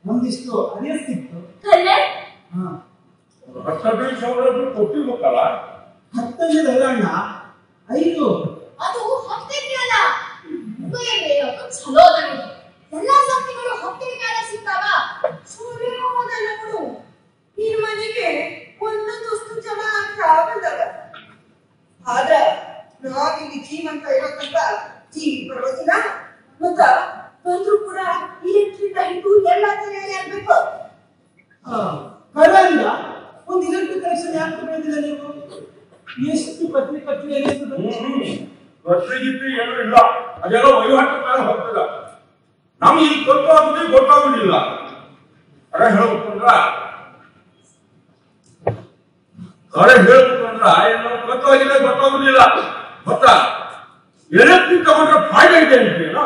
ಒಂದಿಷ್ಟು ಅರಿಯಸ್ತಿತ್ತು. ಕೊಟ್ಟಿರ್ಬೇಕಲ್ಲ. 10 ಅಣ್ಣ, 5. ಅದು 10 ಅಲ್ಲ, ಚಲೋ ಎಲ್ಲಾ ಸಂಖ್ಯೆಗಳು 10 ಸಿಗ್ತಾವ. ಸೂರ್ಯೋದಯಗಳು ಈ ಮನೆಗೆ ಒಂದೊಂದಷ್ಟು ಜನ ಆಗಲ್ಲ. ಆದ್ರ ನಾವಿಲ್ಲಿ ಜೀವಂತ ಇರೋದ್ರಿಂದ ಜೀವಿ ಬರೋದಿಲ್ಲ. ಮತ್ತ ಬಂದ್ರು ಕೂಡ ಇಲೆಕ್ಟ್ರಿಕ್ ಲೈಟು ಎಲ್ಲ ತಲೆಯಲ್ಲಿ ಆಗ್ಬೇಕು. ಕರೆಯಿಂದ ಒಂದು ಇಲೆಕ್ಟ್ರಿಕ್ ಕನೆಕ್ಷನ್ ಯಾಕೆ ತಗೊಂಡಿಲ್ಲ ನೀವು? ಎಷ್ಟು ಪತ್ರಿಕೆ ವರ್ಷಗಿತ್ತು ಏನೂ ಇಲ್ಲ, ಅದೆಲ್ಲ ವಹಿವಾಟು ಮೇಲೆ ಹೋಗ್ತದ. ನಮ್ಗೆ ಇಲ್ಲಿ ಗೊತ್ತಾಗುದಿಲ್ಲ. ಅರೆ ಹೇಳ್ಬೇಕಂದ್ರ ಎಲ್ಲ ಗೊತ್ತಾಗುದಿಲ್ಲ. ಮತ್ತ ಎಲೆಕ್ಟ್ರಿಕ್ ತಗೊಂಡ್ರೆ ಫಾಯ್ದೆ ಇದೆ ಅಂತೀನೋ.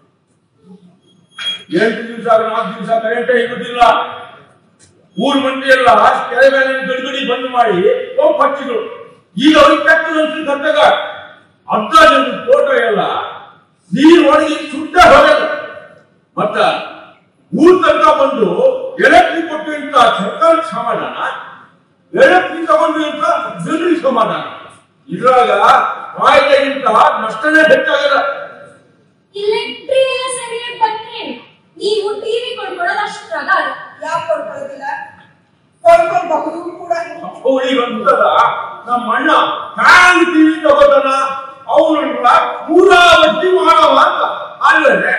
8 ದಿವಸ 4 ದಿವಸ ಕರೆಂಟೇ ಇರುವುದಿಲ್ಲ. ಊರ್ ಮಂದಿ ಎಲ್ಲ ಕೆರೆ ಮೇಲೆ ಗಡಿಗಡಿ ಬಂದ್ ಮಾಡಿ ಹಚ್ಚಿದ್ರು. ಈಗ ಅವ್ರಿಗೆ ಕೆಟ್ಟದಂತ ಗಂಟೆಗ ಅರ್ಧ ಜನ ಫೋಟೋ ಎಲ್ಲ ನೀರು ಒಣಗಿ ಸುಟ್ಟ ಹೋಗಲ್ಲ. ಮತ್ತ ಊರ್ ತನಕ ಬಂದು ಎಲೆಕ್ಟ್ರಿಕ್ ಕೊಟ್ಟು ಅಂತ ಸರ್ಕಾರಕ್ಕೆ ಸಮಾಧಾನ, ಎಲೆಕ್ಟ್ರಿಕ್ ತಗೊಂಡು ಅಂತ ಜನರಿಗೆ ಸಮಾಧಾನ. ಇದ್ರಾಗ ಫಾಯ್ದೆಗಿಂತ ನಷ್ಟನೇ ಹೆಚ್ಚಾಗಲ್ಲ. ಇಲೆಕ್ಟ್ರಿಕ್ ಸರಿಯಾಗಿ ಬಂದ್ರೆ ನೀವು ಟಿವಿ ಕೊಂಡ್ಕೊಳ್ಳೋದಷ್ಟಾಗ ಯಾಕೆ ಕೊಂಡ್ಕೊಳ್ಳೋದಿಲ್ಲ? ಕೊಂಡ್ಕೊಳ್ಬಹುದು ಕೂಡ. ಅವಳಿಗಂತದ ನಮ್ಮ ಅಣ್ಣ ಫ್ಯಾನ್ ಟಿವಿ ತಗೋತಾನ, ಅವನನ್ನ ಪೂರಾವತಿ ಮಾಡವ ಅಂತ ಅಲ್ಲದೆ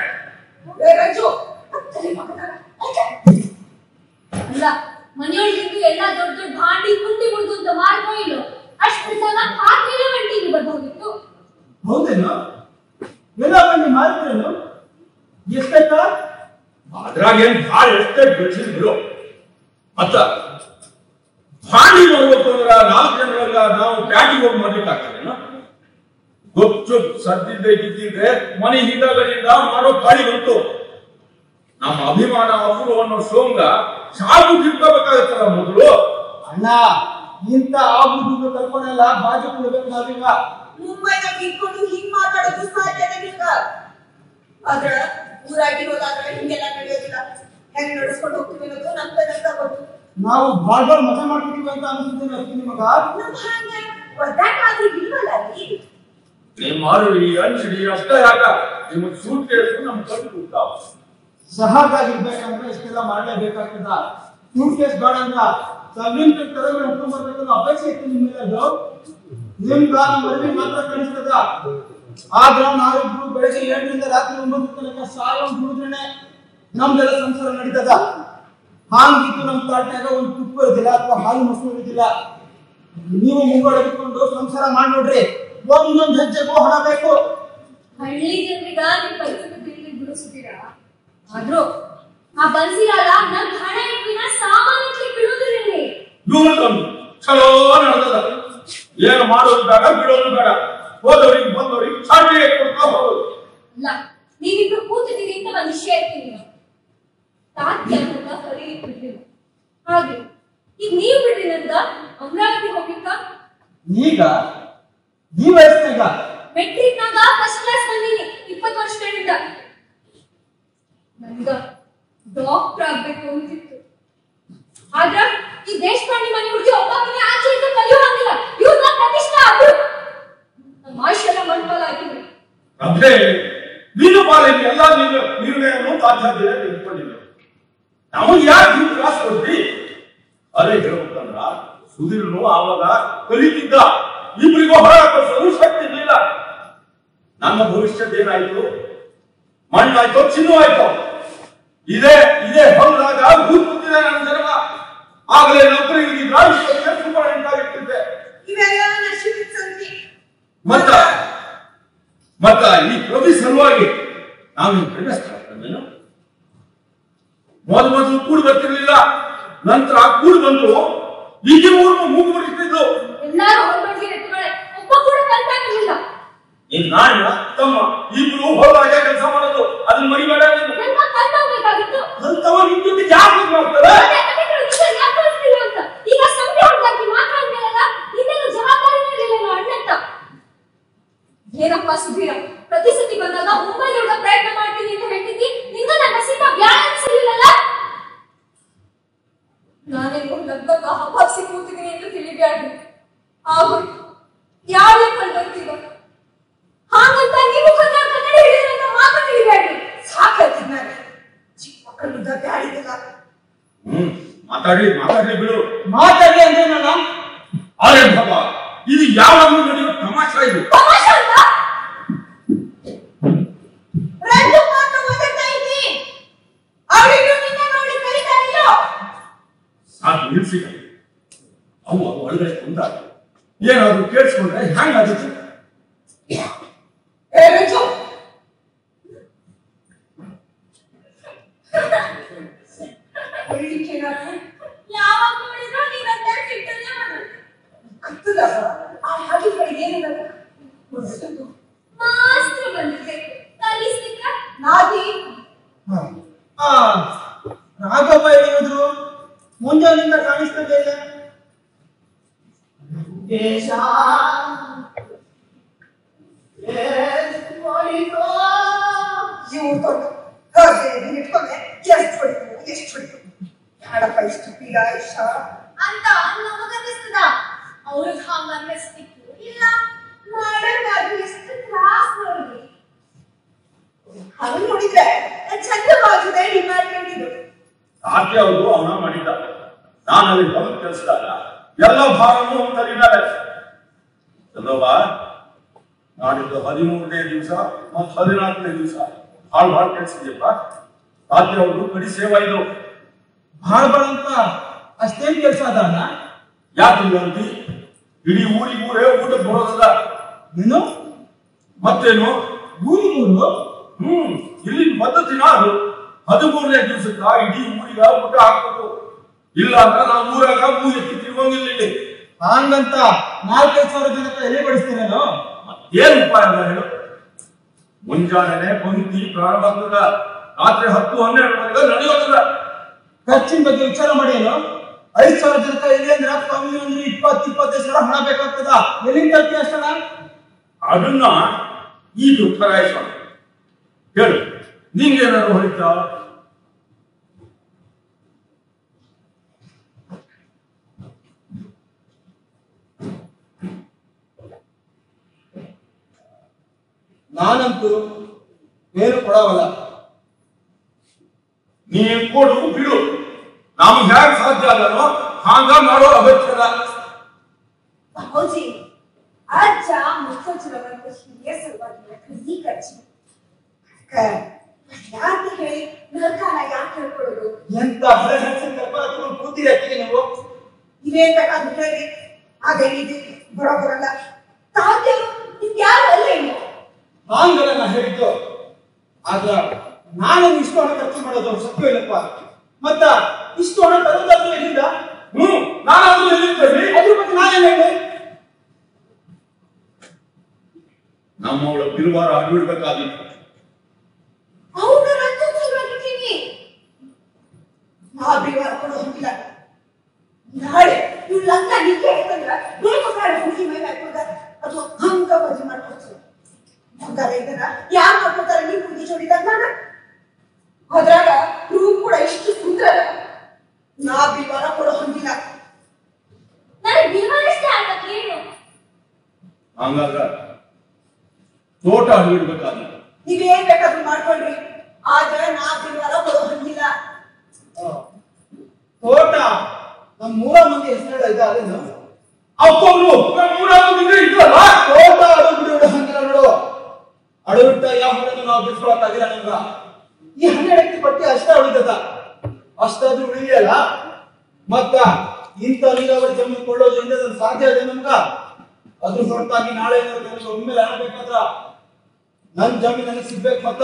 ಅಲ್ಲ. ಮನೆಯೊಳಗಿದ್ದು ಎಲ್ಲ ದೊಡ್ಡ ದೊಡ್ಡ ಭಾಂಡಿ ಕುಂಡಿ ಮುಡ್ದು ಅಂತ ಮಾರ್ಕೋ ಇಲ್ಲೋ ಅಷ್ಟು ಜನ ಹಾಕಿಲ್ಲ ಟಿವಿ ಬರ್ಬೋದಿತ್ತು. ಹೌದೇನು? ಎಲ್ಲ ಬಂದು ಮಾರಿದ್ರೇನು? ಎಷ್ಟಾಯ್ತಾ? ಅದ್ರಾಗ ಏನ್ ಭಾಳ ಎಷ್ಟೇ ಬೆಳೆಸಿದ್ರು. ಮತ್ತ ಭಾಂಡಿ ನೋಡ್ಬೇಕು ಅಂದ್ರ 4 ಜನರಾಗ ನಾವು ಪ್ಯಾಟಿಗೆ ಹೋಗಿ ಮಾಡ್ಲಿಕ್ಕಾಗ್ತದೇನು? ಗೊತ್ತು ಸದ್ದಿದ್ದೆ ಮನೆ ಹಿಂದಗಡೆಯಿಂದ ಮಾಡೋ ಗಾಳಿ ಬಂತು. ನಮ್ಮ ಅಭಿಮಾನ ಹಸಿರು ಅನ್ನೋ ಸೋಂಗ ಸಾಕು ತಿಳ್ಕೋಬೇಕಾಗತ್ತಲ್ಲ ಮೊದಲು. ಅಣ್ಣ, ಇಂತ ಆಗುದು ಕರ್ಕೊಂಡೆಲ್ಲ ಬಾಜು ಕೊಡ್ಬೇಕು ನಾವೀಗ. ಮುಂಬೈನಾಗ ಇಟ್ಕೊಂಡು ಹಿಂಗ್ ಮಾತಾಡೋದು ಸಾಧ್ಯತೆ ಇಲ್ಲ. ಆದ್ರ ಊರಾಗಿರೋದಾದ್ರೆ ಹಿಂಗೆಲ್ಲ ನಡೆಯೋದಿಲ್ಲ. ಹೆಂಗ್ ನಡೆಸ್ಕೊಂಡು ಹೋಗ್ತೀವಿ ಅನ್ನೋದು ನಮ್ಗೆ ಗೊತ್ತು. ನಾವು ಬಾಳ್ ಮಜಾ ಮಾಡ್ತೀವಿ ಅಂತ ಅನ್ಸುತ್ತೇನೆ ನಿಮಗ. ಒದ್ದಾಟಾದ್ರೂ ಇಲ್ವಲ್ಲ ಅಲ್ಲಿ. ನಿಮ್ಮ ಮಾರುಡಿ ಅಂಚಡಿ ಅಷ್ಟೇ ಯಾಕ ನಿಮಗೆ ಸೂಟ್ ಕೇಳಿದ್ರು ನಮ್ ಕಣ್ಣು ಕೂತಾವ. ಸಹಜಾಗಿರ್ಬೇಕಂದ್ರೆ ಇಷ್ಟೆಲ್ಲ ಮಾಡ್ಲೇಬೇಕಾಗ್ತದ. ಸೂಟ್ ಕೇಸ್ ಬೇಡ ಅಂದ್ರ ಸಬ್ಲಿನ್ ತರಗಳು ಹಿಡ್ಕೊಂಡ್ ಬರ್ಬೇಕನ್ನೋ ಅಪೇಕ್ಷೆ ಇತ್ತು ನಿಮ್ಮೆಲ್ಲದು. ನಿಮ್ಗ ನಮ್ಮ ಮರವಿ ಮಾತ್ರ ಕಾಣಿಸ್ತದ. ಆದ್ರ ನಾವಿಬ್ರು ಬೆಳಗ್ಗೆ 7ರಿಂದ ರಾತ್ರಿ 9 ತನಕ ಸಾಯೋ ದುಡಿದ್ರೇನೆ ನಮ್ದೆಲ್ಲ ಸಂಸಾರ ನಡೀತದ. ಹಾಂಗಿತ್ತು ನಮ್ ತಾಟ್ನಾಗ ಒಂದು ತುಪ್ಪ ಇರೋದಿಲ್ಲ ಅಥವಾ ಹಾಲು ಮೊಸರು ಇರೋದಿಲ್ಲ. ನೀವು ಮುಂಗಡೆ ಇಟ್ಕೊಂಡು ಸಂಸಾರ ಮಾಡಿ ನೋಡ್ರಿ, ಒಂದೊಂದು ಹೆಜ್ಜೆಗೂ ಹಣ ಬೇಕು. ಹಳ್ಳಿ ಜನರಿಗ ನಿಮ್ ಪರಿಸ್ಥಿತಿ ಬಿಡಿಸ್ತೀರಾ? ಆದ್ರೂ ಆ ಬನ್ಸಿರಲ್ಲ ನಮ್ ಹಣ ಇಟ್ಟಿನ ಸಾಮಾನ್ಯಕ್ಕೆ ಬಿಡುವುದಿಲ್ಲ. ಚಲೋ ನಡೆದದ. ಏನು ಮಾಡೋದು ಬೇಡ, ಬಿಡೋದು ಬೇಡ. ಹೋದವ್ರಿಗೆ ಬಂದವ್ರಿಗೆ ಚಾಟಿ ಕೊಡ್ತಾ ಹೋಗೋದು. ಅಲ್ಲ, ನೀವಿಬ್ರು ಕೂತಿದ್ದೀರಿ ಅಂತ ಒಂದು ವಿಷಯ ಇರ್ತೀನಿ. ತಾತ್ಯ ಅಂತ ಕರೀಲಿಕ್ಕೆ ಬಿಡ್ಲಿಲ್ಲ. ಹಾಗೆ ಈಗ ನೀವು ಬಿಡ್ರಿ ಅಂತ ಅಮರಾವತಿ ಹೋಗ್ಲಿಕ್ಕ. ಈಗ ಈ ವಯಸ್ಸಿನಾಗ ಮೆಟ್ರಿಕ್ನಾಗ ಫಸ್ಟ್ ಕ್ಲಾಸ್ ಬಂದೀನಿ 20 ವರ್ಷಗಳಿಂದ. ನನ್ಗ ಡಾಕ್ಟರ್ ಆಗ್ಬೇಕು ಅಂತಿತ್ತು. ಆದ್ರ ಈ ದೇಶಪಾಂಡೆ ಮನೆ ಹುಡುಗಿ ಒಬ್ಬನೇ ಆಚೆ ಇದ್ದು ಕಲಿಯುವಂಗಿಲ್ಲ. ಇವ್ರನ್ನ ಪ್ರತಿಷ್ಠೆ ಆದ್ರು ನಮ್ಮ ಆಯುಷ್ಯೆಲ್ಲ ಮಣ್ಪಾಲ ಆಗಿದ್ರು. ಅಂದ್ರೆ ನೀನು ಪಾಲಿಗೆ ಎಲ್ಲ ನಿರ್ಣಯವನ್ನು ಸಾಧ್ಯ ತಿಳ್ಕೊಂಡಿದ್ದೆ. ನಮಗೆ ಯಾಕೆ ನೀವು ಕ್ಲಾಸ್ ಕೊಡ್ತಿ? ಅದೇ ಹೇಳ್ಬೇಕಂದ್ರ ಸುಧೀರ್ನು ಆವಾಗ ಕಲಿತಿದ್ದ. ಇಬ್ಬರಿಗೂ ಹೊರ ಹಾಕೋದು ಶಕ್ತಿ ಇರಲಿಲ್ಲ. ನಮ್ಮ ಭವಿಷ್ಯದ ಏನಾಯ್ತು? ಮಣ್ಣಾಯ್ತು, ಚಿನ್ನು ಆಯ್ತು. ಇದೇ ಹೊಲದಾಗ ಭೂತ್ ಕೂತಿದೆ ನನ್ನ ಜನ್ಮ. ಆಗಲೇ ನೌಕರಿ ಸೂಪರ್ ಆಗಿರ್ತಿದ್ದೆ. ಇವೆಲ್ಲ ನಶೀಬ್ ಸಂತಿ. ಮತ್ತ ಈ ಪ್ರತಿ ಸಲುವಾಗಿ ನಾವು ಪ್ರೇಮಿಸ್ತಾರೇನು? ಮೊದಲು ಕೂಡಿ ಬರ್ತಿರ್ಲಿಲ್ಲ, ನಂತರ ಕೂಡಿ ಬಂದು ಈಗ ಮೂಗು ಮುರಿತಿದ್ದು. ಎಲ್ಲರೂ ಹೊರಗೆ ಎತ್ತುಗಳೇ, ಒಬ್ಬ ಕೂಡ ಕಲ್ತಾಗಿರ್ಲಿಲ್ಲ. ನಾಣ್ಯ ತಮ್ಮ ಇಬ್ರು ಹೊರಗೆ ಕೆಲಸ ಮಾಡೋದು, ಅದನ್ನ ಮರಿಬೇಡ. ಕಲ್ತಾಗಬೇಕಾಗಿತ್ತು. ಅಂತವ ನಿಮ್ ಜೊತೆ ಯಾಕೆ ಮಾಡ್ತಾರೆ? ಈಗ ಸಂಖ್ಯೆ ಹೊರದಾಗಿ ಮಾತಾಡ್ಮೇಲಲ್ಲ, ಇದೆಲ್ಲ ಜವಾಬ್ದಾರಿ ಇರಲಿಲ್ಲ ಅಣ್ಣಂತ. ಏನಪ್ಪ ಸುಧೀರ, ಪ್ರತಿ ಸತಿ ಬಂದಾಗ ಮುಂಬೈ ಹೋಗ ಪ್ರಯತ್ನ ಮಾಡ್ತೀನಿ ಅಂತ ಹೇಳ್ತಿದ್ದಿ. ನಿಂಗ ನನ್ನ ನಸೀಬ ಬ್ಯಾಲೆನ್ಸ್ ಇರಲಿಲ್ಲ. ಮಾತಾಡ್ಲಿ ಬಿಡು. ಮಾತಾಡಿ ಅಂದ್ರೆ ನಾನು ಅರೆ ಬಾಬಾ, ಇದು ಯಾವಾಗಲೂ ನಡೆಯುವ ತಮಾಷೆ ಇದು. ಸಾಕು ನಿಲ್ಸಿ. ಅವು ಒಳಗಡೆ ಕುಂತಾಗ ಏನಾದ್ರು ಕೇಳಿಸ್ಕೊಂಡ್ರೆ ಹೆಂಗಾಗುತ್ತೆ? ಯಾವಾಗ ನೋಡಿದ್ರು ನೀವಂತ ಸಿಟ್ಟಲ್ಲೇ ಮಾಸ್ತ್ರ ಬಂದಿದೆ ಕಲಿಸ್ಲಿಕ್ಕ ನಾದಿ ರಾಘವ ಹೇಳಿದ್ರು ಮುಂಜಾನಿಂದ ಕಾಣಿಸ್ತದೆ ಇಲ್ಲ. ಅಂತ ನಮಗನ್ನಿಸ್ತದ ಅವ್ರಿಗೆ ಹಂಗ ಅನ್ನಿಸ್ತಿತ್ತು. ಇಲ್ಲ ಎಷ್ಟು ತ್ರಾಸ್ ನೋಡಿ ಅದು ನೋಡಿದ್ರೆ ಚಂದವಾಗಿದೆ ಡಿಪಾರ್ಟ್ಮೆಂಟ್ ಇದು. ಸಾಧ್ಯ ಅವರು ಅವನ ಮಾಡಿದ್ದ. ನಾನು ಅಲ್ಲಿ ಬಂದು ಕೆಲಸದಾಗ ಎಲ್ಲ ಭಾಗನೂ ತರಿದ್ದಾರೆ. ಚಂದೋಬ, ನಾಡಿದ್ದು 13ನೇ ದಿವಸ ಮತ್ತು 14ನೇ ದಿವಸ ಭಾಳ ಕೆಲಸಿದ್ಯಪ್ಪ. ಸಾಧ್ಯ ಅವರು ಕಡಿ ಸೇವಾ ಇದು ಭಾಳ ಅಂತ ಅಷ್ಟೇನ್ ಕೆಲಸ ಅದಾನ? ಯಾಕಿಲ್ಲ ಅಂತಿ? ಇಡೀ ಊರೇ ಊಟಕ್ಕೆ ಬರೋದಲ್ಲ. ನೀನು ಮತ್ತೇನು ಊರಿಗೂರು? ಇಲ್ಲಿ ಪದ್ಧತಿ ಅದು. 13ನೇ ದಿವಸಕ್ಕ ಇಡೀ ಊರಿಗ ಊಟ ಹಾಕ್ಬೇಕು. ಇಲ್ಲ ಅಂದ್ರೆ ನಾವು ಊರಾಗ ಎತ್ತಿ ತಿರುಗಂಗಿಲ್ಲ ಇಲ್ಲಿ. ಹಂಗಂತ 4,000 ಜನಕ್ಕೆ ಎಲ್ಲಿ ಬಡಿಸ್ತೀರೇನು? ಏನ್ ಉಪಾಯ ಅಲ್ಲ ಹೇಳು? ಮುಂಜಾನೆ ಪಂಕ್ತಿ ಪ್ರಾರಂಭ ಆಗ್ತದ, ರಾತ್ರಿ 10-12 ನಡೆಯೋದಿಲ್ಲ. ಖರ್ಚಿನ ಬಗ್ಗೆ ವಿಚಾರ ಮಾಡಿ ಏನು? 5,000 ಜನಕ್ಕೆ ಎಲ್ಲಿ ಅಂದ್ರೆ ಕಮ್ಮಿ ಅಂದ್ರೆ 20-25 ಸಾವಿರ ಹಣ ಬೇಕಾಗ್ತದ. ಎಲ್ಲಿಂದ ತರ್ತಿ ಅಷ್ಟಣ? ಅದನ್ನ ಈಗ ಉತ್ತರಾಯಿಸೋಣ. ಹೇಳು, ನಿಂಗೇನಾದ್ರು ಹೊಳಿತಾ? ನಾನಂತೂ ಏನು ಕೊಡವಲ್ಲ. ನೀ ಕೊಡು ಬಿಡು, ನಮ್ಗೆ ಹ್ಯಾಕ್ ಸಾಧ್ಯ ಆಗನೋ ಹಾಂಗ ಮಾಡೋ ಅಗತ್ಯದ. ಹೌಜಿ ಅಜ್ಜ ಮುಚ್ಚೋಚಿರವಂತ ಹಿರಿಯ ಸಲುವಾಗಿ ಕೃಷಿ ಖರ್ಚು ಯಾಕೆ ಹೇಳಿ ನರ್ಕಾನ ಯಾಕೆ ಹೇಳ್ಕೊಡೋದು? ಎಂತ ಕೂತಿರಿ ಅತ್ತಿಗೆ ನೀವು? ಇವೇನ್ ಬೇಕಾದ್ರೂ ಹೇಳಿ ಅದೇನಿದೆ ಬರೋಬರಲ್ಲ. ಸಾಧ್ಯ ಯಾರು ಅಲ್ಲ ಏನು ಹಾಂಗಲ್ಲ ನಾ ಹೇಳಿದ್ದು. ಆದ್ರ ನಾನು ಇಷ್ಟು ಹಣ ಖರ್ಚು ಮಾಡೋದು ಸತ್ಯ ಇಲ್ಲಪ್ಪ. ಮತ್ತ ಇಷ್ಟು ಹಣ ತರೋದಾದ್ರೂ ಎಲ್ಲಿಂದ? ನಾನಾದ್ರೂ ಎಲ್ಲಿದ್ದೇನೆ? ಅದ್ರ ಬಗ್ಗೆ ನಾನೇನ್ ಹೇಳಿ? ನಮ್ಮವಳ ಬಿರುವಾರ ಅಡ್ಬಿಡ್ಬೇಕಾಗಿತ್ತು. ಅವನ ರಕ್ತವಾಗಿರ್ತೀನಿ ನಾ ಬಿರುವಾರ ಕೊಡೋ ಹೊಂದಿಲ್ಲ. ನಾಳೆ ಇವ್ ಲಗ್ನ ನಿಂಗೆ ಹೇಳ್ತಂದ್ರ ಬೇಕಾದ್ರೆ ಹುಡುಗಿ ಮೇಲೆ ಹಾಕೋದ ಅಥವಾ ಹಂಗ ಮದುವೆ ಮಾಡ್ಕೊಡ್ತೀವಿ. ಇದನ್ನ ಯಾರು ಮಾಡ್ಕೊತಾರೆ? ನೀವು ಹುಡುಗಿ ಜೋಡಿದಾಗ ಅದ್ರಾಗ ರೂಮ್ ಕೂಡ ಎಷ್ಟು ಸುಂದರ. ನಾ ಬಿರುವಾರ ಕೊಡೋ ಹೊಂದಿಲ್ಲ. ನನಗೆ ಬಿರುವಾರಷ್ಟೇ ಆಗ್ತದೆ ಏನು? ಹಂಗಾಗ ತೋಟ ಅಡ್ಬಿಡ್ಬೇಕಾಗಿತ್ತು. ನೀವೇನ್ ಬೇಕಾದ್ರೂ ಮಾಡ್ಕೊಳ್ರಿ, ಆದ್ರೆ ನಾ ಬಿರುವಾರ ಕೊಡೋ ಹೊಂದಿಲ್ಲ. ತೋಟ ನಮ್ 3 ಮಂದಿ ಹೆಸರು ಇದ್ದಾರೇನು? ಅಪ್ಪರು ನಮ್ 3 ಮಂದಿ ಇದ್ದಲ್ಲ. ತೋಟ ಅಡುಬಿಡು ಹಂಗಿಲ್ಲ ನೋಡು. ಅಡುಬಿಟ್ಟ ಯಾವ ಹೊರನ್ನು ನಾವು ಬಿಡಿಸ್ಕೊಳಕ್ಕಾಗಿಲ್ಲ ನಮ್ಗ. ಈ 12 ಪಟ್ಟಿ ಅಷ್ಟ ಉಳಿತದ. ಅಷ್ಟಾದ್ರೂ ಉಳಿಯಲ್ಲ. ಮತ್ತ ಇಂಥ ನೀರಾವರಿ ಜಮೀನು ಕೊಳ್ಳೋದ್ರಿಂದ ಸಾಧ್ಯ ಇದೆ ನಮ್ಗ. ಅದ್ರ ಹೊರತಾಗಿ ನಾಳೆ ಏನಾದ್ರು ಒಮ್ಮೆಲೆ ಆಡ್ಬೇಕಾದ್ರ ನನ್ ಜಮೀನು ನನಗೆ ಸಿಗ್ಬೇಕು. ಮತ್ತ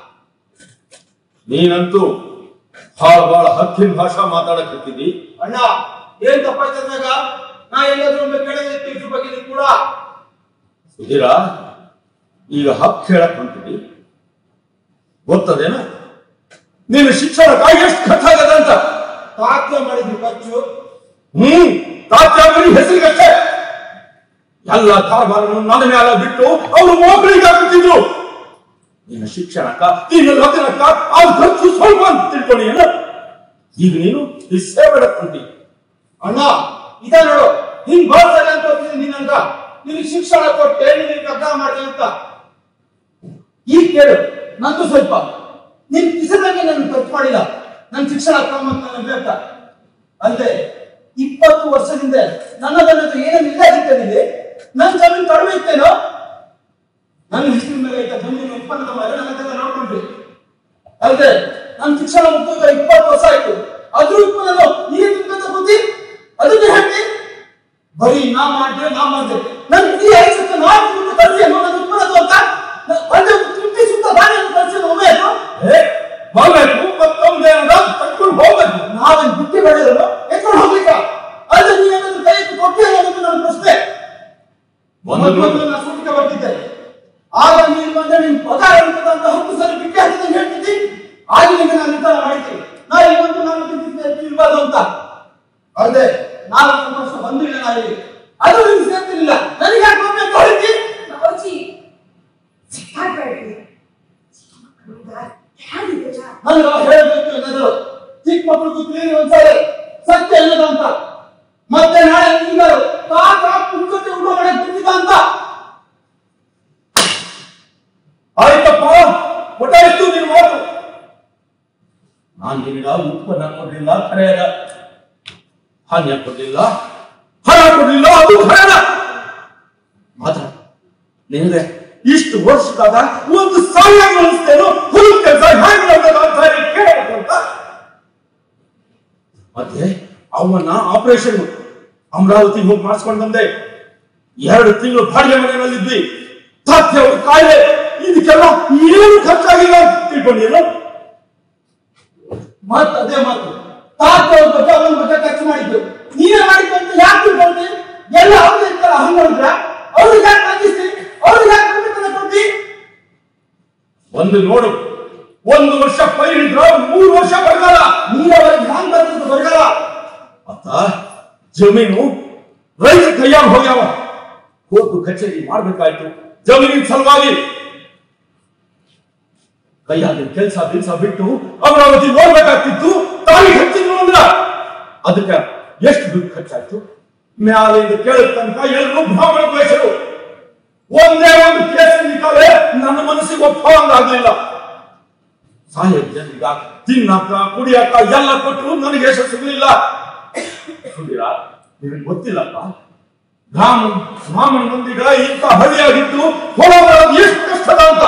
ನೀನಂತೂ ಭಾಳ ಹತ್ತಿನ ಭಾಷಾ ಮಾತಾಡಕತ್ತಿದ್ದಿ. ಅಣ್ಣ ಏನ್ ತಪ್ಪಾಯ್ತದಾಗ ನಾ ಎಲ್ಲಾದ್ರೂ ಒಮ್ಮೆ ಕೇಳಿದ್ರೆ ಇದ್ರ ಬಗ್ಗೆ ನೀವು ಕೂಡ ಸುಧೀರ, ಈಗ ಹಕ್ಕು ಹೇಳಕ್ ಹೊಂಟಿದ್ದಿ ಗೊತ್ತದೇನ? ನೀನು ಶಿಕ್ಷಣಕ್ಕಾಗಿ ಎಷ್ಟು ಖರ್ಚಾಗದ ಅಂತ ತಾತ್ಯ ಮಾಡಿದ್ರು ಖರ್ಚು. ತಾತ್ಯ ಬರೀ ಹೆಸರಿಗಷ್ಟೇ. ಎಲ್ಲ ಕಾರ್ಬಾರನ್ನು ನನ್ನ ಮೇಲೆ ಬಿಟ್ಟು ಅವರು ಮೋಕಳಿಗೆ ಹಾಕುತ್ತಿದ್ರು. ನಿನ್ನ ಶಿಕ್ಷಣಕ್ಕ ನಿನ್ನ ಲಗ್ನಕ್ಕ ಆ ಖರ್ಚು ಸ್ವಲ್ಪ ಅಂತ ತಿಳ್ಕೊಂಡು ಏನ? ಈಗ ನೀನು ಈ ಸೇವೆ ಹೊಂಟಿ. ಅಣ್ಣ ಇದ ನೋಡು, ಹಿಂಗ್ ಬಳಸಲ್ಲ ಅಂತ ನೀನ್ ನನ್ಗ ನಿನಗೆ ಶಿಕ್ಷಣ ಕೊಟ್ಟೆ, ನಿನಗೆ ಅರ್ಥ ಮಾಡಿದೆ ಅಂತ. ಈಗ ಕೇಳು, ನಂದು ಸ್ವಲ್ಪ ನಿನ್ ಕಿಸದಂಗೆ ನನ್ನ ಖರ್ಚು ಮಾಡಿ ಮಾಡಿಲ್ಲ. ನನ್ನ ಶಿಕ್ಷಣ ಕ್ರಮ ಬೇಕಾ ಅಲ್ಲದೆ 20 ವರ್ಷದಿಂದ ನನ್ನದನ್ನದು ಏನೇನು ಇಲ್ಲದಿದ್ದೇನೆ. ನನ್ನ ಜಮೀನು ಕಡಿಮೆ ಇತ್ತೇನೋ, ನನ್ನ ಹೆಸರಿನ ಮೇಲೆ ಇದ್ದ ಜಮೀನು ಉತ್ಪನ್ನದ ಮೇಲೆ ನನ್ನದೆಲ್ಲ ನೋಡ್ಕೊಂಡ್ರಿ. ಅಲ್ಲದೆ ನನ್ನ ಶಿಕ್ಷಣ ಮುಗಿದ 20 ವರ್ಷ ಆಯ್ತು. ಅದ್ರ ಉತ್ಪನ್ನ ನೀನು ತಿಂದ ಬುದ್ಧಿ ಅದಕ್ಕೆ ಹೇಳಿ ಬರೀ ನಾ ಮಾಡಿದೆ ನನ್ನ ಈ ಐಸಕ್ಕೆ ನಾನು ಕಳಿಸಿ ಅನ್ನೋ ನನ್ನ ಉತ್ಪನ್ನದ ಅಂತ ಒಂದು ತೃಪ್ತಿ ಸುತ್ತ ದಾರಿಯನ್ನು ಕಳಿಸಿ ಹೋಗ್ಬೇಕು ತಕ್ಕೊಂಡು ಹೋಗ್ಬೇಕು. ನಾವೇನು ಬುದ್ಧಿ ಬೆಳೆಯೋದು ಎತ್ಕೊಂಡು ಹೋಗ್ಲಿಕ್ಕ ಅಲ್ಲ. ನೀವೇನಾದ್ರೂ ಕೈ ಕೊಟ್ಟೆ ಅನ್ನೋದು ನನ್ನ ಪ್ರಶ್ನೆ. ನಾನು ಸೂಟಿಗೆ ಬರ್ತಿದ್ದೆ. ಆಗ ನೀನು ಬಂದ್ರೆ ನಿನ್ ಪಗಾರ ಅಂತ 10 ಸಲ ಬಿಟ್ಟೆ ಹಾಕಿದಂಗೆ ಹೇಳ್ತಿದ್ದಿ. ಆಗ ನಿಮಗೆ ನಾನು ನಿರ್ಧಾರ ಮಾಡಿದ್ದೀನಿ, ನಾ ಇವತ್ತು ನಾನು ಇರ್ಬಾರ್ದು ಅಂತ. ಅದೇ 4 ವರ್ಷ ಬಂದಿಲ್ಲ ನಾಯಿ ಅದು ನಿಮ್ಗೆ ಸೇರ್ತಿರ್ಲಿಲ್ಲ. ನನಗೆ ಯಾಕೆ ಒಮ್ಮೆ ಅಂತ ಹೇಳಿದ್ದಿ? ನನಗೆ ಹೇಳಬೇಕು ಏನಾದ್ರು ಚಿಕ್ಕ ಮಕ್ಕಳು ಕೂತ್ರಿ ಒಂದ್ಸರಿ ಸತ್ಯ ಏನದು ಅಂತ. ಮತ್ತೆ ನಾಳೆ ಹಿಂಗಾರು ಕುಂಕಟ್ಟೆ ಊಟ ಮಾಡಕ್ ಬಿಟ್ಟಿದ್ದ ಅಂತ. ಆಯ್ತಪ್ಪ, ಒಟ್ಟಾಯ್ತು ನೀನು ಮಾತು. ನಾನು ನಿನಗ ಉತ್ಪನ್ನ ಕೊಡ್ಲಿಲ್ಲ, ಖರೆಯದ ಹಾನ್ಯ ಕೊಡ್ಲಿಲ್ಲ, ಹಣ ಕೊಡ್ಲಿಲ್ಲ, ಅದು ಖರೆಯದ. ಮಾತ್ರ ನಿನಗೆ ಇಷ್ಟು ವರ್ಷಕ್ಕಾದ ಒಂದು ಸಾಲ ಅನಿಸ್ತೇನೋ ಹುಲ್ ಕೆಲಸ ಕೇಳಬೇಕಂತ. ಮತ್ತೆ ಅವನ್ನ ಆಪರೇಷನ್ ಅಮರಾವತಿ ಹೋಗಿ ಮಾಡಿಸ್ಕೊಂಡು ಬಂದೆ. 2 ತಿಂಗಳು ಬಾಡಿಗೆ ಮನೆಯಲ್ಲಿದ್ವಿ. ತಾತ್ಯ ಅವ್ರ ಕಾಯಿಲೆ, ಇದಕ್ಕೆಲ್ಲ ಏನು ಖರ್ಚಾಗಿಲ್ಲ ಅಂತ ತಿಳ್ಕೊಂಡಿಲ್ಲ. ಮಾತು ಅದೇ ಮಾತು. ತಾತ ಅವ್ರ ಬಗ್ಗೆ ಅವನ ಬಗ್ಗೆ ಖರ್ಚು ಮಾಡಿದ್ದು ನೀವೇ ಮಾಡಿದ್ದು ಅಂತ ಯಾಕೆ ತಿಳ್ಕೊಂಡಿ? ಎಲ್ಲ ಅವ್ರಿಗೆ ಇರ್ತಾರ ಹಂಗಿದ್ರ ಅವ್ರಿಗೆ ಯಾಕೆ ನಂಗಿಸ್ತಿ? ಅವ್ರಿಗೆ ಯಾಕೆ ಕೊಡ್ತಿ? ಒಂದು ನೋಡು, 1 ವರ್ಷ ಪೈರಿದ್ರ 3 ವರ್ಷ ಬರಗಾಲ. ನೀರವರಿಗೆ ಹ್ಯಾಂಗ್ ಬರ್ತದ ಬರಗಾಲ? ಅತ್ತ ಜಮೀನು ರೈತ ಕೈಯಾಗ ಹೋಗ್ಯಾವ. ಕೋರ್ಟು ಕಚೇರಿ ಮಾಡ್ಬೇಕಾಯ್ತು ಜಮೀನಿನ ಸಲುವಾಗಿ. ಕೈಯಾಗಿನ ಕೆಲಸ ಬಿಟ್ಟು ಅಮರಾವತಿ ನೋಡ್ಬೇಕಾಗ್ತಿತ್ತು. ತಾಳಿ ಹಚ್ಚಿದ್ರು ಅಂದ್ರ ಅದಕ್ಕೆ ಎಷ್ಟು ದುಡ್ಡು ಖರ್ಚಾಯ್ತು? ಮ್ಯಾಲಿಂದ ಕೇಳಿದ ತನಕ ಎಲ್ಲರೂ ಬ್ರಾಹ್ಮಣ ಕ್ಲೇಶರು. ಒಂದೇ ಒಂದು ಕೇಸಿನಿಕಾಲೆ ನನ್ನ ಮನಸ್ಸಿಗೆ ಒಪ್ಪಂಗಾಗ್ಲಿಲ್ಲ. ಸಾಹೇಬ್ ಜನರಿಗ ತಿನ್ನಕ ಕುಡಿಯಕ ಎಲ್ಲ ಕೊಟ್ಟರು ನನಗೆ ಯಶ ಸಿಗಲಿಲ್ಲ. ನಿನಗೆ ಗೊತ್ತಿಲ್ಲಪ್ಪ, ಬ್ರಾಹ್ಮಣ ಮಂದಿಗ ಇಂಥ ಹಳ್ಳಿಯಾಗಿದ್ದು ಹೊರ ಬರೋದು ಎಷ್ಟು ಕಷ್ಟದ ಅಂತ.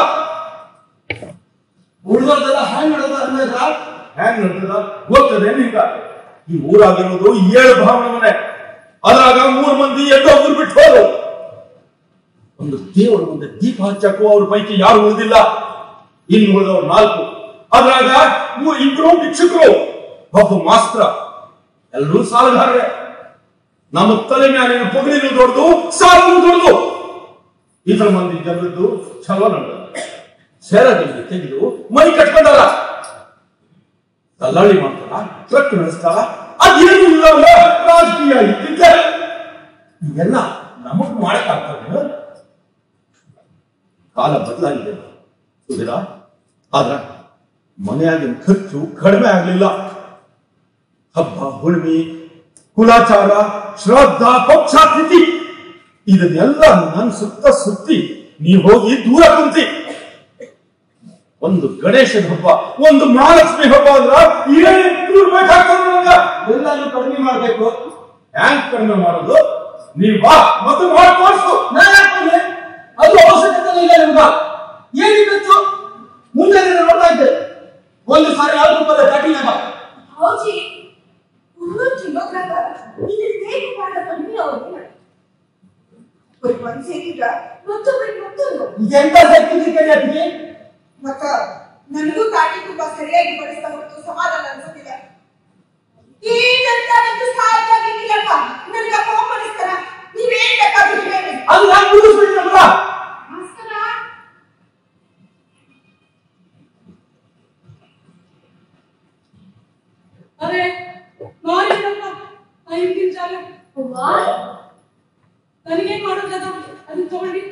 ಉಳಿದೋದೆಲ್ಲ ಹ್ಯಾಂಗ್ ನಡೆದ ಅನ್ನೋದ್ರ ಹ್ಯಾಂಗ್ ನಡ್ತದ ಗೊತ್ತದೆ ನಿಂಗ? ಈ ಊರಾಗಿರೋದು 7 ಬ್ರಾಹ್ಮಣ ಮನೆ. ಅದ್ರಾಗ 3 ಮಂದಿ ಎಲ್ಲೋ ಊರು ಬಿಟ್ಟು ಹೋದ್ರು. ಒಂದು ದೇವರ ಮುಂದೆ ದೀಪ ಹಚ್ಚಕ್ಕೂ ಅವ್ರ ಪೈಕಿ ಯಾರು ಉಳಿದಿಲ್ಲ. ಇನ್ನು ಉಳಿದವ್ರು 4. ಅದ್ರಾಗ 2 ಭಿಕ್ಷುಕರು, ಒಬ್ಬ ಮಾಸ್ತ್ರ, ಎಲ್ಲರೂ ಸಾಲಗಾರರೇ. ನಮ್ಮ ತಲೆ ಮ್ಯಾಲಿನ ಪೊಗಳಿನೂ ದೊಡ್ಡದು, ಸಾಲನು ದೊಡ್ಡದು. ಇತರ ಮಂದಿ ಜನರದ್ದು ಚಲೋ ನಡೆದ. ಸೇರದಲ್ಲಿ ತೆಗೆದು ಮೈ ಕಟ್ಕೊಂಡಾರ, ದಲ್ಲಾಳಿ ಮಾಡ್ತಾರ, ಟ್ರಕ್ ನಡೆಸ್ತಾರ. ಅದೇನು ಇಲ್ಲ ರಾಜಕೀಯ ಇದ್ದಿದ್ದೆ. ಇದೆಲ್ಲ ನಮಗ್ ಮಾಡಕ್ಕಾಗ್ತದೆ. ಕಾಲ ಬದಲಾಗಿದೆ ಸುಧೀರ. ಆದ್ರ ಮನೆಯಾಗಿನ ಖರ್ಚು ಕಡಿಮೆ ಆಗ್ಲಿಲ್ಲ. ಹಬ್ಬ ಹುಣ್ಣಿಮೆ, ಕುಲಾಚಾರ, ಶ್ರದ್ಧಾ, ಪಕ್ಷಾತಿಥಿ ಇದನ್ನೆಲ್ಲ ನನ್ನ ಸುತ್ತಿ ನೀ ಹೋಗಿ ದೂರ ಕುಂತಿ. ಒಂದು ಗಣೇಶನ ಹಬ್ಬ, ಒಂದು ಮಹಾಲಕ್ಷ್ಮಿ ಹಬ್ಬ ಅಂದ್ರ ಬೇಕಾಗ್ತದೆ. ಎಲ್ಲಾನು ಕಡಿಮೆ ಮಾಡ್ಬೇಕು. ಹ್ಯಾಂಗ್ ಕಡಿಮೆ ಮಾಡೋದು? ನೀವ್ ಬಾ ಮತ್ತು ಮಾಡಿ ತೋರಿಸು. ಅದು ಅವಶ್ಯಕತೆ ಇಲ್ಲ ನಿಮ್ಗ. ಏನಿತ್ತು ಮುಂದೆ ನೋಡ್ತಾ ಇದ್ದೆ. ಒಂದು ಸಾರಿ 4 ರೂಪಾಯಿ ಕಟ್ಟಿನಾಗ ಹೌಜಿ 300 ಕಿಲೋಗ್ರಾಮ್ ಇದು ಹೇಗೆ ಮಾಡ ಕಡಿಮೆ ಅವ್ರಿಗೆ ಒಂದು ಸೇರಿದ್ರ ಮತ್ತೊಂದು ಎಂತ ಶಕ್ತಿ ಮತ್ತ ನನಗೂ ತಾಟಿ ತುಪ್ಪ ಸರಿಯಾಗಿ ಬಡಿಸ್ತಾ ಹೊರತು ಸಮಾಧಾನ ಅನ್ಸೋದಿಲ್ಲ. ಈ ನಂತರದ್ದು ಸಾಧ್ಯಾಗಿಲ್ಲಪ್ಪ. ನನಗೆ ಕೋಪ ಬಡಿಸ್ತಾರ. ನೀವೇನ್ ಬೇಕಾದ್ರೂ ಹೇಳಿ. ಅದು ನಾನು ಮುಗಿಸ್ಬಿಟ್ಟಿರಲ್ಲ. ನಮಸ್ಕಾರ. अरे मारी नप्पा ಐದು ಜಾಗ ನನಗೆ ಮಾಡೋದದ ಅದು ತಗೊಂಡಿ.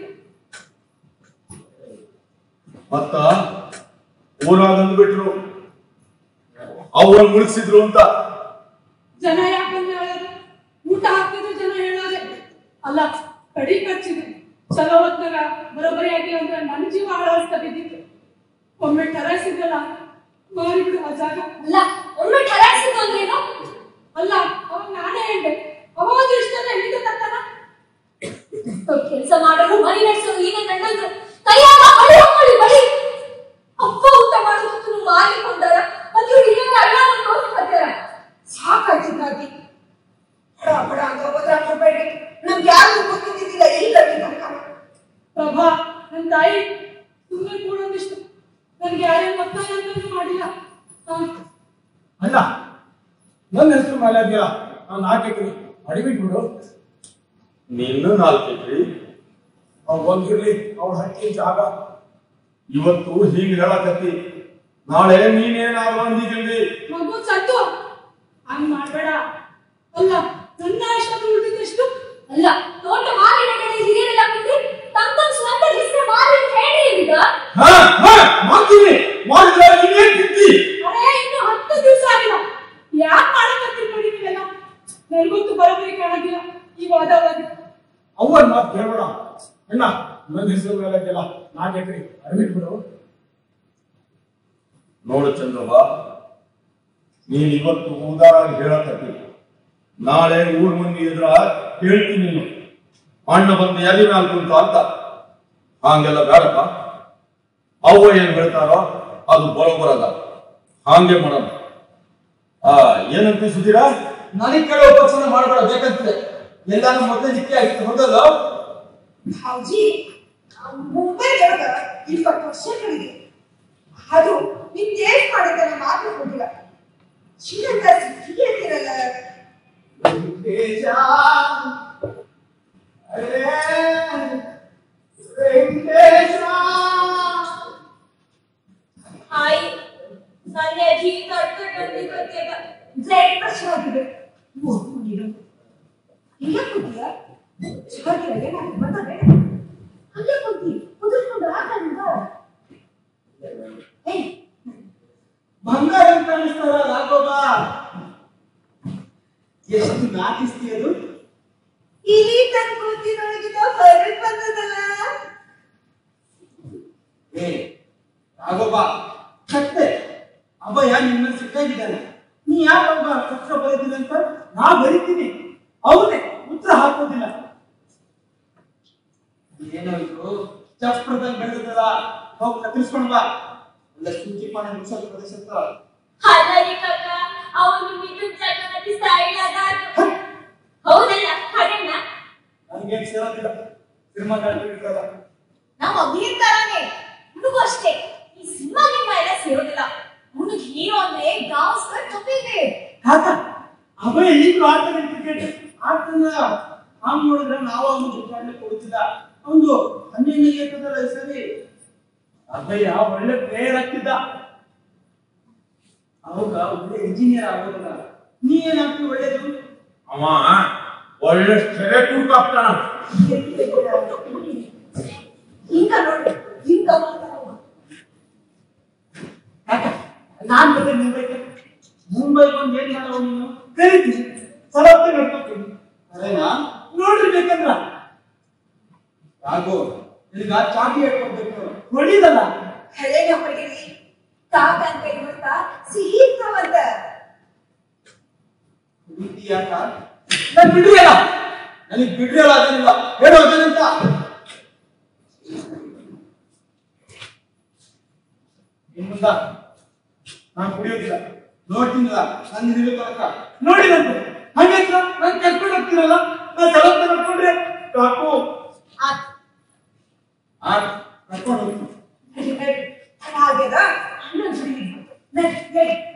ಮತ್ತ ಊರಾಗ ಅಂದ್ಬಿಟ್ರು ಅವನ್ ಮುಳಿಸಿದ್ರು ಅಂತ. ಜನ ಯಾಕಂದ್ರೆ ಹೇಳೋದು? ಊಟ ಹಾಕ್ತಿದ್ರು ಜನ ಹೇಳೋದೆ ಅಲ್ಲ. ಕಡಿ ಖರ್ಚಿದ್ರು ಚಲೋ ಹೊತ್ತಾಗ ಬರೋಬ್ಬರಿ ಆಗಿಲ್ಲ ಅಂದ್ರೆ ನನ್ನ ಜೀವ ಹಾಳಾಡ್ತಾ ಬಿದ್ದಿತ್ತು. ಒಮ್ಮೆ ಕರೆಸಿದ್ರಲ್ಲ ಮಾರಿಬಿಡು ಆ ಜಾಗ. ಅಲ್ಲ ಒಮ್ಮೆ ಠರಾಯಿಸಿದ್ದು ಅಂದ್ರೇನು? ಅಲ್ಲ ಅವಾಗ ನಾನೇ ಹೇಳ್ದೆ, ಅವ ಒಂದು ಇಷ್ಟಲ್ಲ ಹೆಂಡಿಗೆ ತರ್ತಾನ. ಕೆಲಸ ಮಾಡಲು ಮನೆ ನಡೆಸಲು ಈಗ ಗಂಡಂದ್ರು ಕೈಯಾಗ ಬಳಿ ಹಾಕೊಳ್ಳಿ ಬಳಿ. ಅಪ್ಪ ಊಟ ಮಾಡೋದಕ್ಕೆ ಮಾರಿಕೊಂಡಾರ ಮತ್ತು ಹಿರಿಯರ ಅಲ್ಲ ತೋರಿಸ್ಕೊತಾರ. ಸಾಕಾಯ್ತು ದಾದಿ, ಬಡ ಬಡ ಅಂತ ಹೋದ್ರ ಕೊಡ್ಬೇಡಿ. ನಮ್ಗೆ ಯಾರು ಗೊತ್ತಿದ್ದಿಲ್ಲ ಎಲ್ಲ ಪ್ರಭಾ, ನನ್ನ ತಾಯಿ ಸುಮ್ಮನೆ ಕೂಡೋದಿಷ್ಟು, ನನ್ಗೆ ಯಾರೇನು ಒತ್ತಾಯ ಅಂತೂ ಮಾಡಿಲ್ಲ. ಅಣ್ಣ ನನ್ನ ಹೆಸರು ಮೇಲೆ ಇದೆಯಲ್ಲ, ನಾನು 4 ಎಕರೆ ಅಡಿಬಿಟ್ಬಿಡು. ನೀನು 4 ಎಕರೆ ಅವ್ರು ಬಂದಿರ್ಲಿ, ಅವ್ರ ಹಕ್ಕಿ ಜಾಗ. ಇವತ್ತು ಹೀಗೆ ಹೇಳಕತ್ತಿ, ನಾಳೆ ನೀನೇನಾದ್ರು ಅಂದಿದ್ದಿಲ್ರಿ. ಮಗು ಸತ್ತು ಹಂಗ್ ಮಾಡ್ಬೇಡ. ಅಲ್ಲ ನನ್ನ ಆಶ್ರಮ ಉಳಿದಿದ್ದೆಷ್ಟು? ಅಲ್ಲ ತೋಟ ಮಾರಿನ ಕಡೆ ಹಿರಿಯರೆಲ್ಲ ಬಂದು ತಮ್ಮ ಸ್ವಂತ ಹೆಸರು ಮಾರಿ ಅಂತ ಹೇಳಿ ಈಗ ಮಾಡ್ತೀನಿ ಮಾಡಿದ್ರೆ ನೀನೇನ್ ತಿಂತಿ? ಅರೇ ಇನ್ನು 10 ದಿವಸ ಆಗಿಲ್ಲ, ಯಾಕೆ ಮಾಡಕತ್ತೀರಿ ನೋಡಿ ನೀವೆಲ್ಲ? ನನಗಂತೂ ಬರೋಬರಿ ಕಾಣೋದಿಲ್ಲ ಈ ವಾದವಾದಿ. ಅವನ್ ಮಾತು ಕೇಳೋಣ. ಅಣ್ಣ ನನ್ನ ಹೆಸರು ಮೇಲೆ ಇದೆಯಲ್ಲ, 4 ಎಕರೆ ಅಡಿಬಿಟ್ಬಿಡು. ನೋಡು ಚಂದ್ರವ್ವ, ನೀನ್ ಇವತ್ತು ಉದಾರಾಗಿ ಹೇಳಕತ್ತಿ, ನಾಳೆ ಊರ್ ಮಂದಿ ಎದುರ ಹೇಳ್ತೀನಿ ನೀನು ಅಣ್ಣ ಬಂದು ಎಲ್ಲಿ ಮ್ಯಾಲ ಕುಂತ ಅಂತ. ಹಂಗೆಲ್ಲ ಬೇಡಪ್ಪ. ಅವ್ವ ಏನ್ ಹೇಳ್ತಾರೋ ಅದು ಬರೋಬರದ, ಹಾಗೆ ಮಾಡೋಣ. ಏನಂತ ಸುಧೀರ? ನನಗೆ ಕೇಳೋ ಉಪಚಾರ ಮಾಡಬೇಡ ಬೇಕಂತಿದೆ. ಎಲ್ಲಾನು ಮೊದಲೇ ನಿತ್ಯ ಆಗಿತ್ತು ಹೌದಲ್ಲ? ಹೌಜಿ, ಮುಂಬೈ ಒಳಗ 20 ವರ್ಷಗಳಿಗೆ ಅದು ನಿನ್ ಏನ್ ಮಾಡಿದ್ದಾನೆ ಮಾತ್ರ ಕೊಟ್ಟಿಲ್ಲ. ಶ್ರೀಲಂಕ ಸಿಕ್ಕಿ ಅಂತಿರಲ್ಲ. ವೆಂಕಟೇಶ, ಅರೇ ವೆಂಕಟೇಶ. ಆಯ್ ನನ್ನ ಅಜ್ಜಿ ದೊಡ್ಡ ಬಂದಿದ್ದ ಬ್ಲಡ್ ಪ್ರೆಷರ್ ಆಗಿದೆ. ನೋಡ್ಕೊಂಡಿರೋ ಇಲ್ಲ ಕೂತಿಯ ಶಿಕಾರಿಯಾಗೆ ನಾನು ಬಂದರೆ ಅಲ್ಲೇ ಕೂತಿ ಕುದುರ್ಕೊಂಡು ಹಾಕಂಗ. ಬಂಗಾರ ಅಂತ ಅನಿಸ್ತಾರ ರಾಘವ. ಎಷ್ಟು ನಾಟಿಸ್ತಿ ಅದು? ಇಲ್ಲಿ ತನ್ನ ಕೂತಿನೊಳಗಿನ ಹೊರಗೆ ಬಂದದಲ್ಲ. ಏ ರಾಘವ, ಕತ್ತೆ ಅಭಯ ನಿನ್ನ ಸಿಕ್ಕಾಗಿದ್ದಾನೆ. ನೀ ಯಾಕೆ ಅವಾಗ ಪತ್ರ ಬರೀತೀನಿ ಅಂತ ನಾ ಬರೀತೀನಿ, ಅವನೇ ಉತ್ತರ ಹಾಕೋದಿಲ್ಲ. ಏನೋ ಇದು ಚಪ್ರದಂಗ್ ಬೆಳೆದಲ್ಲ, ಹೋಗಿ ಕತ್ತರಿಸ್ಕೊಂಡ್ ಬಾ. ಎಲ್ಲ ಸೂಚಿಪಾನ ಮುಗಿಸೋದು ಪ್ರದೇಶ ಹಾಗಾಗಿ ಕಾಕ ಅವನು ಮಿಥುನ್ ಚಕ್ರವರ್ತಿ ಸ್ಟೈಲ್ ಅದ. ಹೌದಲ್ಲ ಹಾಗಣ್ಣ? ನನಗೆ ಸೇರೋದಿಲ್ಲ, ಸಿನಿಮಾ ಕಾಣ್ತಿರ್ತದ. ನಮ್ಮ ಅಭಿನೇತಾರನೇ ಹುಡುಗು ಅಷ್ಟೇ. ಈ ಸಿನಿಮಾ ಎಲ್ಲ ಸೇರೋದಿಲ್ಲ. ಅವನಿಗೆ ಹೀರೋ ಅಂದ್ರೆ ಗಾವಸ್ಕರ್ ಕಪಿದೆ. ಕಾಕ ಅಭಯ ಈಗಲೂ ಆಡ್ತಾನೆ ಕ್ರಿಕೆಟ್ ಆಡ್ತಾನ. ಹಂಗ್ ನೋಡಿದ್ರೆ ನಾವು ಅವನು ಬಿಟ್ಟಾಡ್ಲಿಕ್ಕೆ ಕೊಡ್ತಿಲ್ಲ. ಅವನು 12ನೇ ಇರ್ತದಲ್ಲ ಈ ಸರಿ. ಅಭಯ ಒಳ್ಳೆ ಪ್ಲೇಯರ್ ಆಗ್ತಿದ್ದ, ಅವಾಗ ಒಳ್ಳೆ ಇಂಜಿನಿಯರ್ ಆಗೋದಿಲ್ಲ. ನೀ ಏನಾಗ್ತಿ ಒಳ್ಳೇದು? ಅವ ಒಳ್ಳೆ ಸೆರೆ ಟೂಕ್ ಆಗ್ತಾನ. ಹಿಂಗ ನೋಡಿ ಹಿಂಗ ಕಾಕ ನಾನ್ ಬಂದೆ ಮುಂಬೈಗೆ ಬಂದು ಏನ್ ಮಾಡೋ ನೀನು? ಕರಿತೀನಿ, ಸಲತ್ತೆ ನಡ್ಕೊತೀನಿ. ಅದೇನಾ ನೋಡ್ರಿ ಬೇಕಂದ್ರ ರಾಘು ಈಗ ಚಾಟಿ ಹೇಳ್ಕೊಡ್ಬೇಕು, ಹೊಡಿದಲ್ಲ. ಹಳೆನ ಹೊಡಿರಿ ಕಾಕ ಅಂತ ಇವತ್ತ ಸಿಹಿ ಇರ್ತಾವಂತ. ರೀತಿ ಯಾಕ ನನ್ ಬಿಡ್ರಿ ಅಲ್ಲ, ನನಗ್ ಬಿಡ್ರಿ ಅಲ್ಲ ಅದನ್ನಿಲ್ಲ ಹೇಳೋ ಅದನ್ನಂತ. ಇನ್ಮುಂದ ನಾನು ಕುಡಿಯೋದಿಲ್ಲ, ನೋಡ್ತೀನಿಲ್ಲ. ನನ್ನ ಹಿರಿಯ ತನಕ ನೋಡಿದಂತೆ ಹಂಗೆ ನಾನು ಕರ್ಕೊಂಡು ಹೋಗ್ತೀನಲ್ಲ, ನಾನು ಸಲತ್ತೆ ನಡ್ಕೊಂಡ್ರೆ ಕಾಕು ಕರ್ಕೊಂಡು ಹೋಗ್ತೀನಿ. ಹಾಗೆದ ಅಣ್ಣ